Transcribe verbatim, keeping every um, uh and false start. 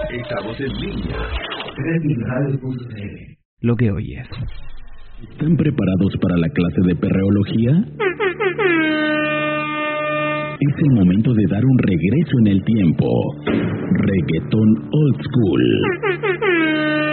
Estamos en línea. Radio punto c l. Lo que oyes. ¿Están preparados para la clase de perreología? Es el momento de dar un regreso en el tiempo. Reggaetón Old School.